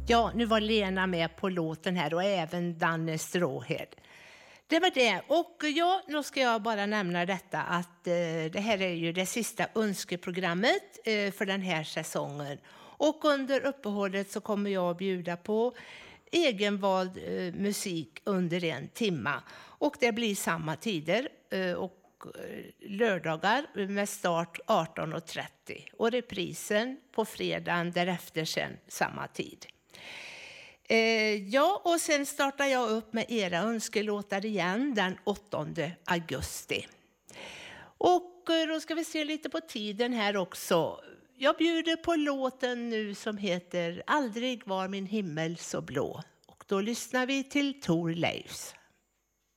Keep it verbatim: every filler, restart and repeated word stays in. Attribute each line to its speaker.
Speaker 1: Ja, nu var Lena med på låten här och även Danne Stråhed. Det var det. Och ja, nu ska jag bara nämna detta att eh, det här är ju det sista önskeprogrammet eh, för den här säsongen. Och under uppehållet så kommer jag att bjuda på egenvald eh, musik under en timma. Och det blir samma tider eh, och lördagar med start arton och trettio. Och reprisen på fredagen därefter sen samma tid. Eh, ja, och sen startar jag upp med era önskelåtar igen den åttonde augusti. Och eh, då ska vi se lite på tiden här också. Jag bjuder på låten nu som heter Aldrig var min himmel så blå. Och då lyssnar vi till Tor Leifs.